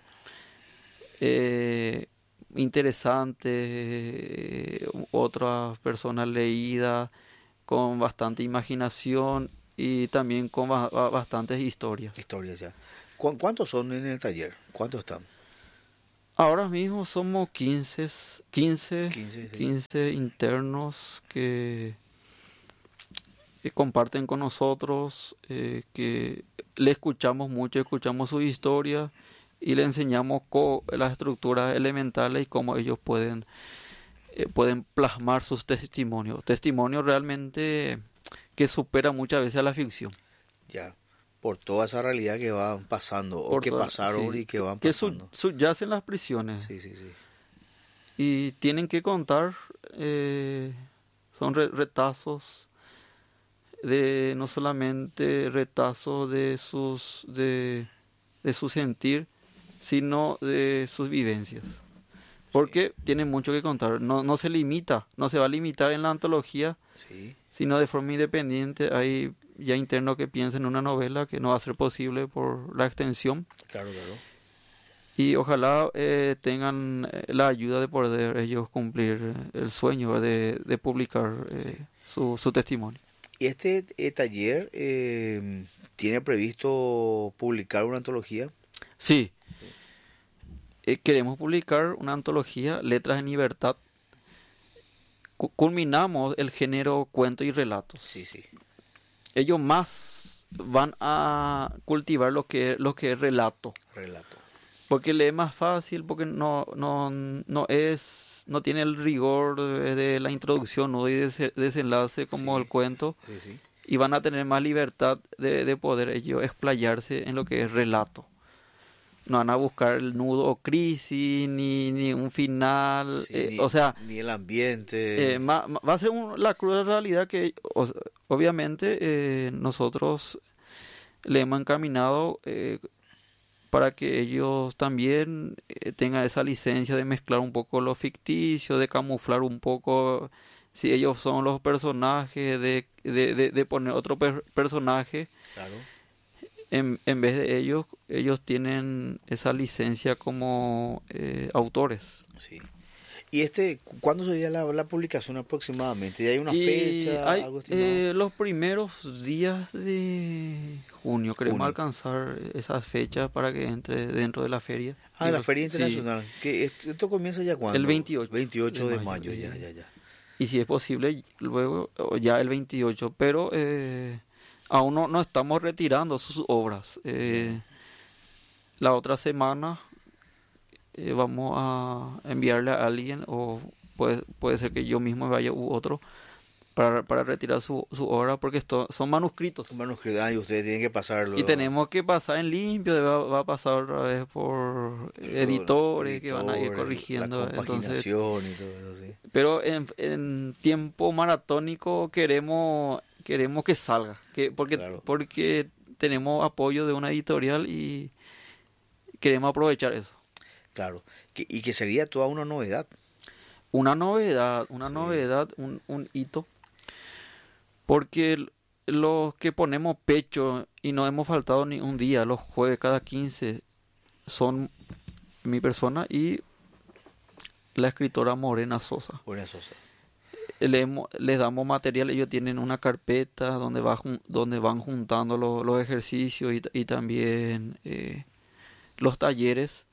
B: eh, interesantes, eh, otras personas leídas, con bastante imaginación y también con ba- ba- bastantes historias.
A: Historias, ya. ¿Cu- ¿Cuántos son en el taller? ¿Cuántos están?
B: Ahora mismo somos quince, quince,
A: quince, sí.
B: quince internos que, que comparten con nosotros, eh, que le escuchamos mucho, escuchamos su historia y le enseñamos co- las estructuras elementales y cómo ellos pueden, eh, pueden plasmar sus testimonios. Testimonios realmente que supera muchas veces a la ficción.
A: Ya. Por toda esa realidad que van pasando,
B: Por
A: o que
B: toda-
A: pasaron
B: sí,
A: y que van
B: que
A: pasando.
B: su- subyacen las prisiones.
A: Sí, sí, sí.
B: Y tienen que contar, eh, son re- retazos de, no solamente retazos de sus de, de su sentir, sino de sus vivencias, porque tienen mucho que contar. No, no se limita, no se va a limitar en la antología,
A: Sí.
B: sino de forma independiente. Hay ya internos que piensan en una novela que no va a ser posible por la extensión.
A: Claro, claro.
B: Y ojalá eh, tengan eh, la ayuda de poder ellos cumplir eh, el sueño de, de publicar eh, su, su testimonio.
A: ¿Y este eh, taller eh, tiene previsto publicar una antología?
B: Sí, eh, queremos publicar una antología, Letras en Libertad. Cu- culminamos el género cuento y relatos.
A: Sí, sí.
B: Ellos más van a cultivar lo que, lo que es relato.
A: Relato.
B: Porque le es más fácil, porque no, no, no es, no tiene el rigor de, de la introducción, ¿no? Y des- desenlace como
A: Sí.
B: el cuento,
A: Sí, sí.
B: y van a tener más libertad de, de poder ellos explayarse en lo que es relato. No van a buscar el nudo o crisis, ni, ni un final,
A: Sí,
B: eh,
A: ni,
B: o sea,
A: ni el ambiente.
B: eh, ma- ma- va a ser un- la cruel realidad que, o- obviamente, eh, nosotros le hemos encaminado eh, para que ellos también eh, tengan esa licencia de mezclar un poco lo ficticio, de camuflar un poco si ellos son los personajes, de, de, de, de poner otro per personaje.
A: Claro.
B: En, en vez de ellos, ellos tienen esa licencia como eh, autores.
A: Sí. ¿Y este, cuándo sería la, la publicación aproximadamente? ¿Y hay una
B: Y
A: fecha?
B: hay,
A: Algo estimado?
B: eh, los primeros días de junio queremos
A: Junio.
B: alcanzar esa fecha para que entre dentro de la feria.
A: Ah,
B: Y
A: la
B: los-
A: Feria
B: sí.
A: Internacional. ¿Que esto, esto comienza ya cuándo?
B: El veintiocho
A: veintiocho de
B: de
A: mayo,
B: mayo,
A: ya,
B: sí.
A: ya, ya.
B: Y si es posible, luego o ya el veintiocho, pero eh, aún no, no estamos retirando sus obras. Eh, la otra semana eh, vamos a enviarle a alguien, o puede, puede ser que yo mismo vaya u otro, para, para retirar su, su obra, porque esto, son manuscritos.
A: Un manuscrito, ah, y ustedes tienen que pasarlo.
B: Y tenemos que pasar en limpio, va, va a pasar otra vez por editores que van a ir corrigiendo.
A: La
B: Entonces,
A: compaginación y todo eso, sí.
B: pero en, en tiempo maratónico queremos queremos que salga, que porque
A: Claro.
B: porque tenemos apoyo de una editorial y queremos aprovechar eso.
A: Claro. Que- y que sería toda una novedad.
B: Una novedad, una
A: Sí.
B: novedad, un, un hito, porque l- los que ponemos pecho y no hemos faltado ni un día, los jueves cada quince, son mi persona y la escritora Morena Sosa.
A: Buena Sosa.
B: Le hemo- les damos material, ellos tienen una carpeta donde, va, jun- donde van juntando lo- los ejercicios y, ta- y también eh, los talleres.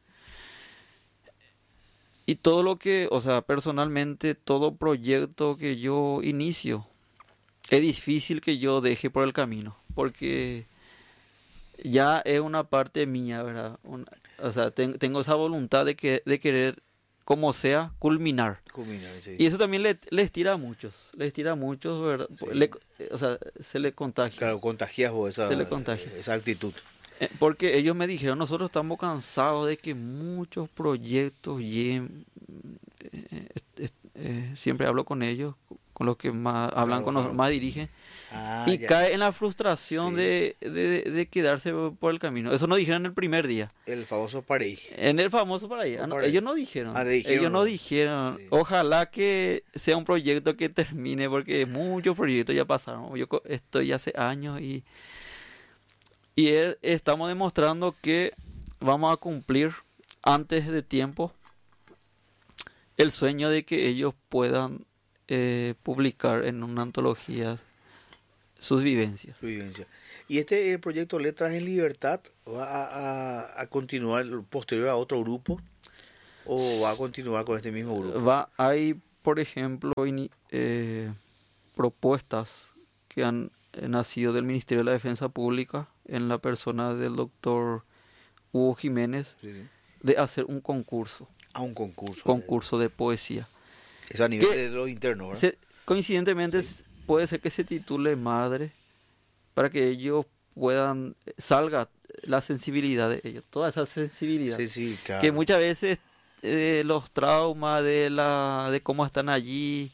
B: Y todo lo que, o sea, personalmente, todo proyecto que yo inicio, es difícil que yo deje por el camino, porque ya es una parte mía, ¿verdad? Una- o sea, ten- tengo esa voluntad de, que, de querer, como sea, culminar.
A: Culmina, sí.
B: Y eso también le, les tira a muchos, les tira a muchos, ¿verdad?
A: Sí.
B: Le- o sea, se le contagia.
A: Claro, contagias vos esa,
B: Se le contagia.
A: esa actitud.
B: Eh, Porque ellos me dijeron, nosotros estamos cansados de que muchos proyectos lleguen, eh, est- est- eh, siempre hablo con ellos, con los que más hablan,
A: Claro,
B: con los
A: claro.
B: más dirigen,
A: Ah,
B: y
A: ya.
B: cae en la frustración
A: Sí.
B: de, de, de quedarse por el camino. Eso nos dijeron el primer día.
A: El famoso Parey.
B: En el famoso para allá. no,
A: Para allá.
B: ellos no dijeron.
A: Ah, dijeron,
B: ellos no
A: ¿no?
B: dijeron.
A: Sí.
B: Ojalá que sea un proyecto que termine, porque muchos proyectos ya pasaron. Yo co- estoy hace años y, y e- estamos demostrando que vamos a cumplir antes de tiempo el sueño de que ellos puedan eh, publicar en una antología sus vivencias.
A: Su vivencia. ¿Y este el proyecto Letras en Libertad va a, a- a continuar posterior a otro grupo? ¿O va a continuar con este mismo grupo?
B: Va, hay, por ejemplo, ini- eh, propuestas que han eh, nacido del Ministerio de la Defensa Pública en la persona del doctor Hugo Jiménez
A: Sí, sí.
B: de hacer un concurso,
A: A un concurso.
B: concurso de poesía.
A: Es a nivel
B: ¿Qué?
A: de lo interno, ¿verdad?
B: Se- coincidentemente
A: Sí.
B: s- puede ser que se titule Madre para que ellos puedan, salga la sensibilidad de ellos, toda esa sensibilidad.
A: Sí, sí, claro.
B: Que muchas veces eh, los traumas de la de cómo están allí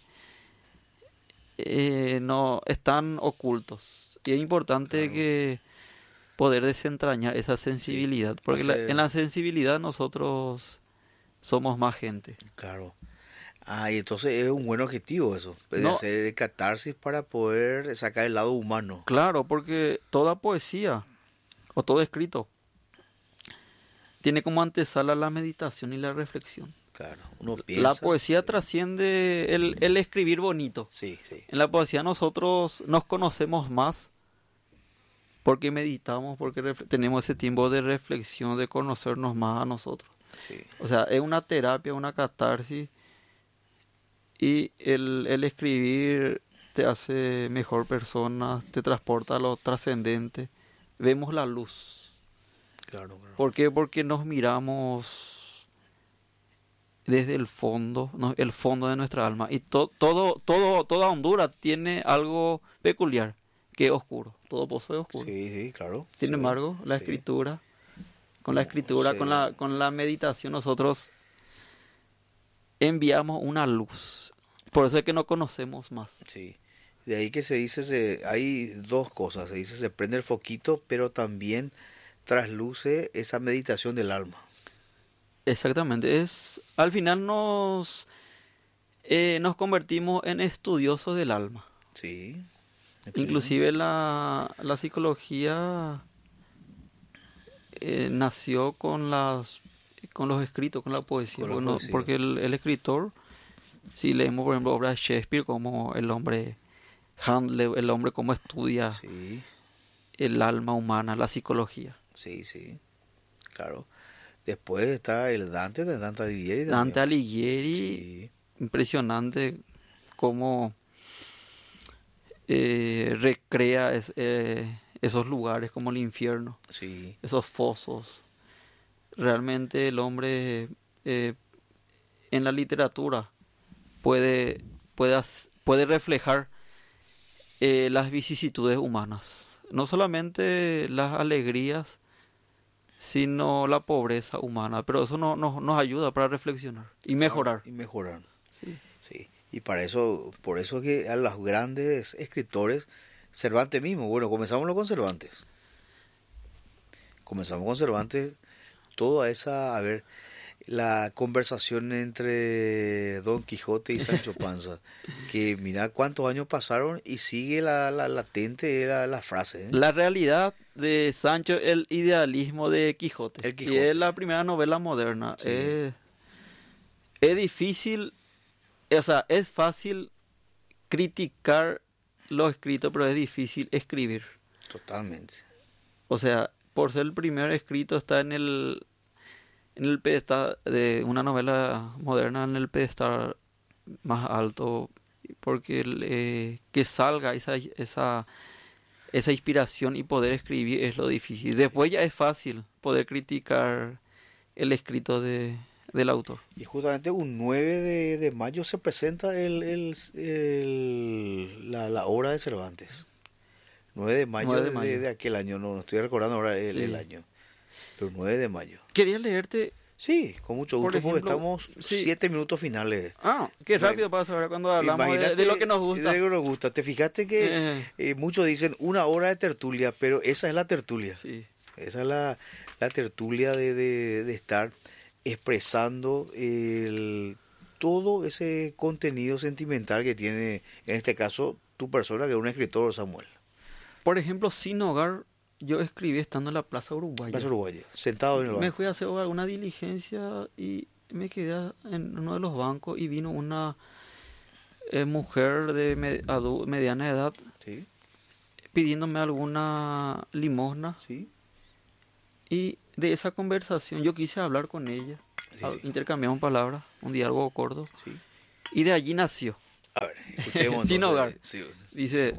B: eh, no están ocultos, y es importante
A: Claro.
B: que poder desentrañar esa sensibilidad, porque la-
A: hacer-
B: en la sensibilidad nosotros somos más gente.
A: Claro. Ah, y entonces es un buen objetivo eso, de
B: No.
A: hacer catarsis para poder sacar el lado humano.
B: Claro, porque toda poesía o todo escrito tiene como antesala la meditación y la reflexión.
A: Claro, uno piensa.
B: La poesía
A: sí.
B: trasciende el, el escribir bonito.
A: Sí, sí.
B: En la poesía nosotros nos conocemos más porque meditamos, porque ref- tenemos ese tiempo de reflexión, de conocernos más a nosotros.
A: Sí.
B: O sea, es una terapia, una catarsis, y el, el escribir te hace mejor persona, te transporta a lo trascendente. Vemos la luz.
A: Claro, claro.
B: ¿Por qué? Porque nos miramos desde el fondo, ¿no? El fondo de nuestra alma. Y to- todo, todo, toda Honduras tiene algo peculiar, que es oscuro. Todo pozo es oscuro.
A: Sí, sí, claro.
B: Sin
A: Sí,
B: embargo, la
A: sí.
B: escritura, con la escritura,
A: Sí.
B: con la, con la meditación, nosotros enviamos una luz. Por eso es que no conocemos más.
A: Sí. De ahí que se dice, se, hay dos cosas, se dice se prende el foquito, pero también trasluce esa meditación del alma.
B: Exactamente, es al final nos eh, nos convertimos en estudiosos del alma.
A: Sí.
B: Inclusive la, la psicología eh, nació con las con los escritos, con la poesía,
A: Con la
B: porque, no-
A: poesía.
B: porque el, el escritor, si leemos por ejemplo obras de Shakespeare, como el hombre Handel, el hombre cómo estudia
A: Sí,
B: el alma humana, la psicología.
A: sí, sí, claro. Después está el Dante de Dante Alighieri también.
B: Dante Alighieri,
A: Sí,
B: impresionante cómo eh, recrea es- eh, esos lugares como el infierno,
A: sí,
B: esos fosos. Realmente el hombre eh, en la literatura puede, puede, as- puede reflejar eh, las vicisitudes humanas. No solamente las alegrías, sino la pobreza humana. Pero eso no, no- nos ayuda para reflexionar y mejorar.
A: y mejorar.
B: Sí.
A: Sí, y para eso, por eso que a los grandes escritores, Cervantes mismo, bueno, comenzamos con Cervantes. Comenzamos con Cervantes, toda esa, a ver, la conversación entre Don Quijote y Sancho Panza, que mira cuántos años pasaron y sigue la, la latente la, la frase, ¿eh?
B: La realidad de Sancho, el idealismo de Quijote.
A: El
B: Y
A: Quijote.
B: es la primera novela moderna.
A: Sí.
B: Es, es difícil, o sea, es fácil criticar lo escrito, pero es difícil escribir.
A: Totalmente.
B: O sea, por ser el primer escrito está en el en el pedestal de una novela moderna, en el pedestal más alto, porque el, eh, que salga esa esa esa inspiración y poder escribir es lo difícil. Después ya es fácil poder criticar el escrito de del autor.
A: Y justamente un nueve de, de mayo se presenta el, el, el- la, la obra de Cervantes. nueve de mayo,
B: nueve de
A: de,
B: mayo.
A: de aquel año, no, no estoy recordando ahora el,
B: Sí.
A: el año. Pero nueve de mayo.
B: Quería leerte.
A: Sí, con mucho
B: Por
A: gusto, porque
B: ejemplo,
A: estamos
B: sí.
A: siete minutos finales.
B: Ah, qué
A: Bueno,
B: rápido pasa ahora cuando hablamos de,
A: Imagínate
B: de lo que nos gusta.
A: de lo que nos gusta. Te fijaste que
B: Eh.
A: eh, muchos dicen una hora de tertulia, pero esa es la tertulia.
B: Sí.
A: Esa es la, la tertulia de, de, de estar expresando el, todo ese contenido sentimental que tiene, en este caso, tu persona, que es un escritor, Samuel.
B: Por ejemplo, Sin Hogar, yo escribí estando en la Plaza Uruguaya.
A: Plaza Uruguaya, sentado en el
B: Me
A: banco.
B: fui a hacer alguna diligencia y me quedé en uno de los bancos y vino una eh, mujer de me- adu- mediana edad
A: Sí,
B: pidiéndome alguna limosna,
A: sí,
B: y de esa conversación yo quise hablar con ella.
A: sí,
B: Ah,
A: sí.
B: intercambiamos palabras, un diálogo corto,
A: sí.
B: y de allí nació.
A: A ver, escuchemos.
B: Sin
A: entonces.
B: hogar.
A: Sí,
B: Dice,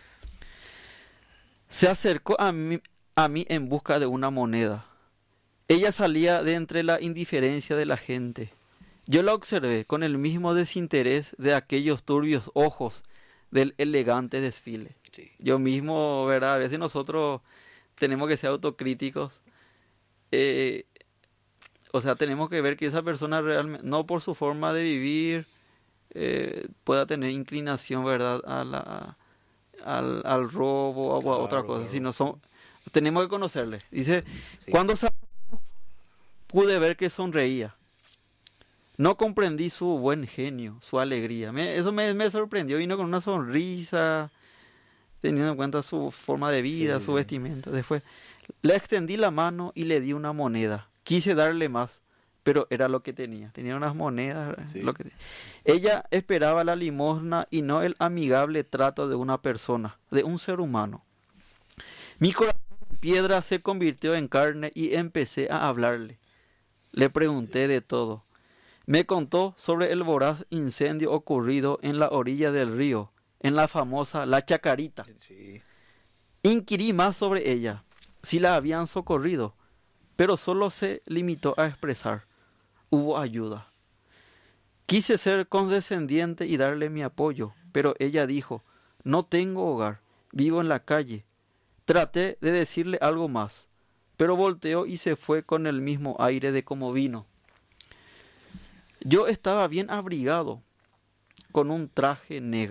B: se acercó a mí, a mí en busca de una moneda. Ella salía de entre la indiferencia de la gente. Yo la observé con el mismo desinterés de aquellos turbios ojos del elegante desfile.
A: sí.
B: Yo mismo, ¿verdad? A veces nosotros tenemos que ser autocríticos. Eh, o sea, tenemos que ver que esa persona realmente, no por su forma de vivir, eh, pueda tener inclinación, ¿verdad?, a la, al, al robo o a
A: Claro,
B: otra cosa,
A: claro.
B: sino son, tenemos que conocerle. Dice,
A: Sí.
B: cuando sa- pude ver que sonreía. No comprendí su buen genio, su alegría. Me- eso me, me sorprendió. Vino con una sonrisa, teniendo en cuenta su forma de vida,
A: Sí,
B: su
A: sí.
B: vestimenta. Después le extendí la mano y le di una moneda. Quise darle más, pero era lo que tenía. Tenía unas monedas.
A: Sí.
B: Lo que... Ella esperaba la limosna y no el amigable trato de una persona, de un ser humano. Mi corazón de piedra se convirtió en carne y empecé a hablarle. Le pregunté de todo. Me contó sobre el voraz incendio ocurrido en la orilla del río, en la famosa La Chacarita.
A: Sí.
B: Inquirí más sobre ella, si la habían socorrido, pero solo se limitó a expresar: hubo ayuda. Quise ser condescendiente y darle mi apoyo, pero ella dijo: no tengo hogar, vivo en la calle. Traté de decirle algo más, pero volteó y se fue con el mismo aire de como vino. Yo estaba bien abrigado, con un traje negro.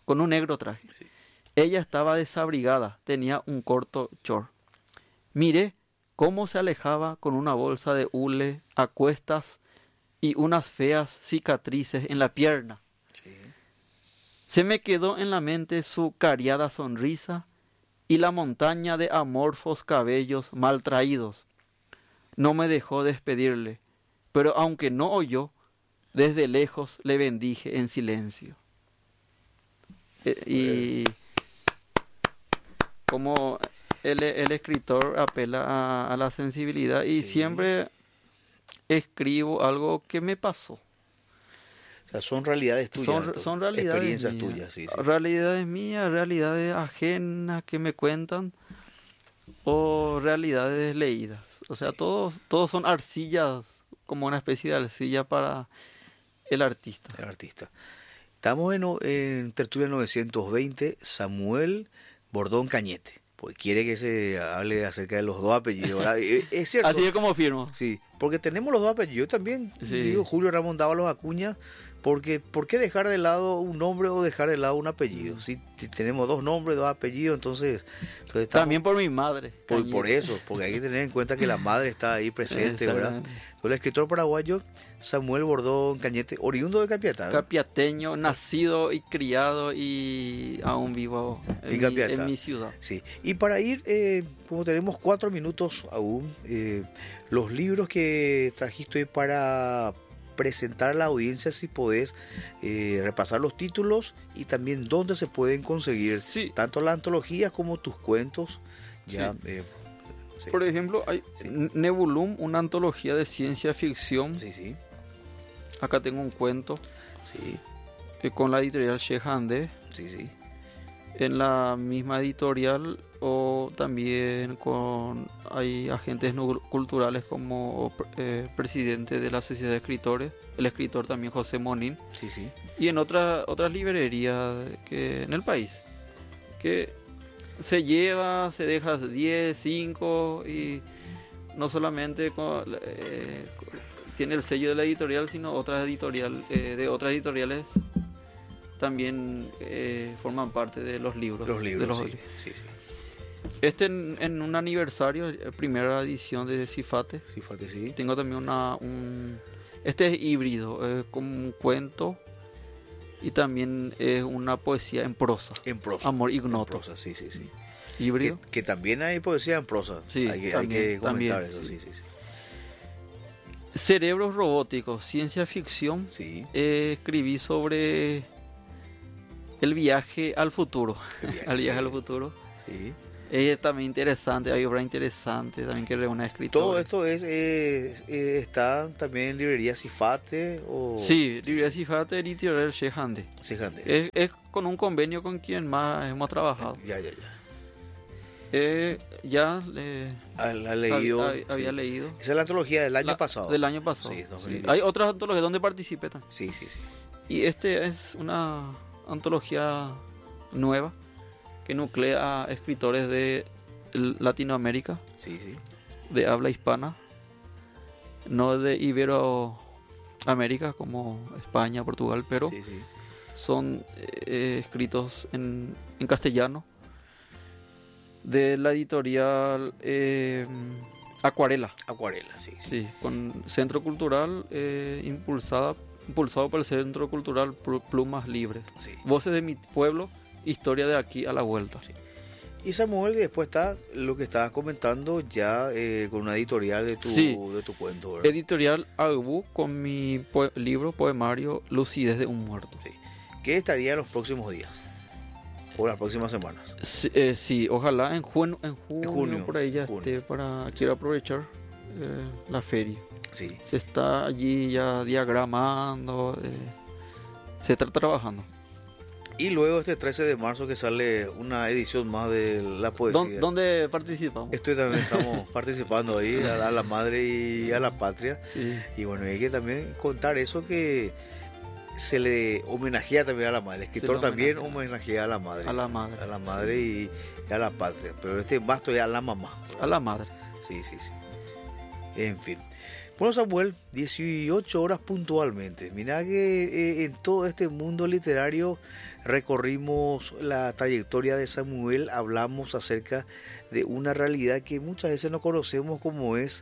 B: con un negro traje.
A: Sí.
B: Ella estaba desabrigada, tenía un corto short. Miré cómo se alejaba con una bolsa de hule a cuestas y unas feas cicatrices en la pierna.
A: Sí.
B: Se me quedó en la mente su cariada sonrisa y la montaña de amorfos cabellos mal traídos. No me dejó despedirle, pero aunque no oyó, desde lejos le bendije en silencio. Eh, y como el, el escritor apela a, a la sensibilidad y
A: Sí.
B: siempre escribo algo que me pasó.
A: O sea, son realidades tuyas.
B: Son,
A: entonces,
B: son realidades
A: experiencias
B: mías.
A: tuyas, sí, sí.
B: Realidades mías, realidades ajenas que me cuentan o realidades leídas. O sea,
A: Sí.
B: todos, todos son arcillas, como una especie de arcilla para el artista.
A: El artista. Estamos en, en Tertulia novecientos veinte, Samuel Bordón Cañete, porque quiere que se hable acerca de los dos apellidos, ¿verdad? Es es cierto.
B: Así es como firmo.
A: Sí, porque tenemos los dos apellidos. Yo también
B: Sí.
A: digo Julio Ramón Dávalos Acuña, porque ¿por qué dejar de lado un nombre o dejar de lado un apellido? Si, si tenemos dos nombres, dos apellidos, entonces, entonces estamos-
B: También por mi madre.
A: por,
B: Cañete.
A: por eso, porque hay que tener en cuenta que la madre está ahí presente, ¿verdad?
B: Exactamente.
A: El escritor paraguayo Samuel Bordón Cañete, oriundo de Capiatá, ¿no?
B: Capiateño, nacido y criado y aún vivo en,
A: En
B: mi,
A: Capiatá.
B: en mi ciudad.
A: Sí, y para ir, eh, como tenemos cuatro minutos aún, eh, los libros que trajiste hoy para presentar a la audiencia, si podés eh, repasar los títulos y también dónde se pueden conseguir,
B: Sí.
A: tanto las antologías como tus cuentos. Ya,
B: Sí.
A: eh, sí.
B: Por ejemplo, hay
A: Sí.
B: Nebulum, una antología de ciencia ficción.
A: sí, sí,
B: Acá tengo un cuento
A: sí,
B: que con la editorial Shehande.
A: sí, sí,
B: En la misma editorial o también con hay agentes no culturales como eh, presidente de la Sociedad de Escritores, el escritor también José Monín,
A: sí, sí.
B: y en otras otras librerías que en el país que se lleva, se deja diez, cinco y no solamente con, eh, tiene el sello de la editorial, sino otras editorial eh, de otras editoriales también eh, forman parte de los libros.
A: Los
B: de
A: libros,
B: los-
A: sí, sí, sí,
B: Este en, en un aniversario, eh, primera edición de Cifate,
A: sí, fíjate, sí.
B: tengo también una... Un, este es híbrido, es como un cuento y también es una poesía en prosa.
A: En prosa.
B: Amor
A: En
B: ignoto.
A: prosa, sí, sí, sí.
B: Híbrido.
A: Que, que también hay poesía en prosa.
B: Sí,
A: hay que,
B: también,
A: hay que comentar
B: también,
A: eso,
B: sí.
A: sí, sí, sí.
B: Cerebros robóticos, ciencia ficción.
A: Sí,
B: Eh, escribí sobre el viaje al futuro.
A: el viaje,
B: al viaje
A: sí.
B: al futuro.
A: sí.
B: Es también interesante, hay obra interesante también que reúne a escritores.
A: Todo esto es, es- eh, está también en librería Cifate o
B: Sí, librería Cifate, editorial Shehande.
A: Cifate.
B: Es, es con un convenio con quien más hemos trabajado.
A: Ya, ya, ya.
B: Eh, ya eh,
A: Ah, la he leído.
B: hab- hab- había
A: sí.
B: leído.
A: Esa es la antología del año
B: La-
A: pasado.
B: Del año pasado.
A: Sí, dos mil
B: Sí.
A: diez.
B: Hay otras antologías donde participé también.
A: Sí, sí, sí.
B: Y este es una antología nueva que nuclea a escritores de Latinoamérica,
A: Sí, sí.
B: de habla hispana, no de Iberoamérica como España, Portugal, pero
A: Sí, sí.
B: son eh, escritos en, en castellano de la editorial eh, Acuarela,
A: Acuarela, sí, sí.
B: sí, con Centro Cultural eh, impulsada, impulsado por el Centro Cultural Plu- Plumas Libres.
A: Sí.
B: Voces de mi pueblo, historia de aquí a la vuelta.
A: Sí. Y Samuel, después está lo que estabas comentando ya eh, con una editorial de tu,
B: Sí.
A: de tu cuento, ¿verdad?
B: Editorial Agbu con mi poe- libro poemario Lucidez de un muerto.
A: Sí. ¿Qué estaría en los próximos días? O las próximas semanas.
B: Sí, eh, sí, ojalá en junio, en junio,
A: junio,
B: por ahí ya
A: junio.
B: esté para quiero aprovechar eh, la feria.
A: Sí.
B: Se está allí ya diagramando, eh, se está trabajando.
A: Y luego este trece de marzo que sale una edición más de la poesía.
B: ¿Dó- ¿Dónde participamos?
A: Estoy también estamos participando ahí a la, a la madre y a la patria.
B: Sí,
A: Y bueno, hay que también contar eso que se le homenajea también a la madre. El escritor
B: le
A: también
B: homenajea.
A: homenajea a la madre.
B: a la madre.
A: A la madre y, y a la patria. Pero este más todavía a la mamá.
B: A la madre.
A: Sí, sí, sí. En fin. Bueno, Samuel, dieciocho horas puntualmente. Mira que eh, en todo este mundo literario recorrimos la trayectoria de Samuel, hablamos acerca de una realidad que muchas veces no conocemos, como es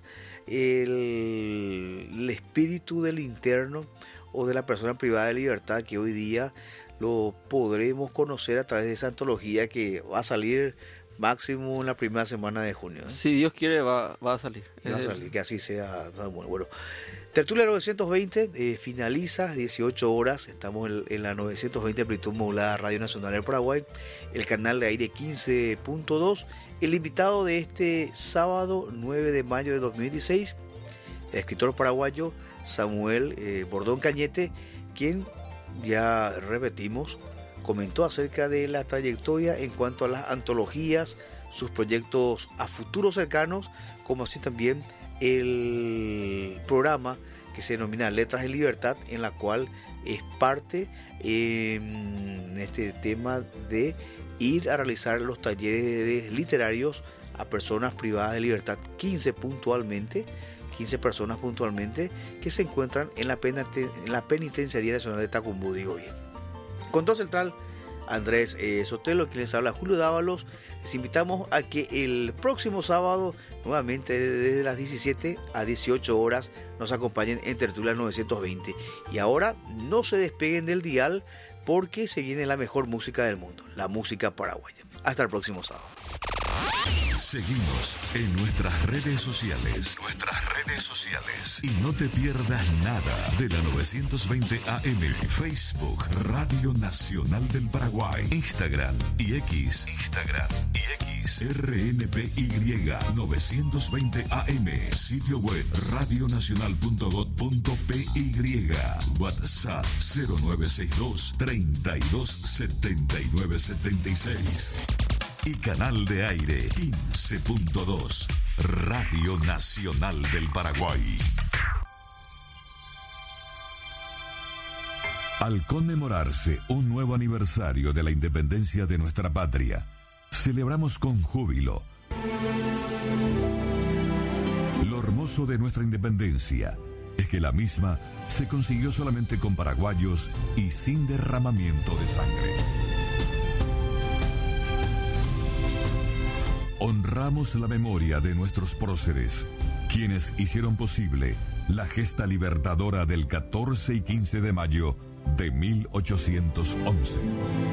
A: el, el espíritu del interno o de la persona privada de libertad, que hoy día lo podremos conocer a través de esa antología que va a salir máximo en la primera semana de junio, ¿eh?
B: Si Dios quiere, va, va a salir.
A: Va a salir, que así sea. Bueno, bueno. Tertulia novecientos veinte eh, finaliza, dieciocho horas. Estamos en, en la novecientos veinte amplitud modulada Radio Nacional del Paraguay, el canal de aire quince punto dos. El invitado de este sábado nueve de mayo de dos mil veintiséis, el escritor paraguayo Samuel eh, Bordón Cañete, quien, ya repetimos, comentó acerca de la trayectoria en cuanto a las antologías, sus proyectos a futuros cercanos, como así también el programa que se denomina Letras en Libertad, en la cual es parte en este tema de ir a realizar los talleres literarios a personas privadas de libertad, quince puntualmente, quince personas puntualmente, que se encuentran en la, peniten- en la Penitenciaría Nacional de Tacumbú, digo bien. Control Central, Andrés eh, Sotelo, quien les habla, Julio Dávalos. Les invitamos a que el próximo sábado, nuevamente desde las diecisiete a dieciocho horas, nos acompañen en Tertulia novecientos veinte. Y ahora no se despeguen del dial, porque se viene la mejor música del mundo, la música paraguaya. Hasta el próximo sábado.
C: Seguimos en nuestras redes sociales. Nuestras redes sociales. Y no te pierdas nada de la novecientos veinte A M. Facebook, Radio Nacional del Paraguay. Instagram y X. Instagram y X. R N P Y novecientos veinte A M. Sitio web radionacional punto gob punto pe y. WhatsApp cero nueve seis dos, treinta y dos, setenta y nueve, setenta y seis. Y canal de aire quince punto dos, Radio Nacional del Paraguay. Al conmemorarse un nuevo aniversario de la independencia de nuestra patria, celebramos con júbilo. Lo hermoso de nuestra independencia es que la misma se consiguió solamente con paraguayos y sin derramamiento de sangre. Honramos la memoria de nuestros próceres, quienes hicieron posible la gesta libertadora del catorce y quince de mayo de mil ochocientos once.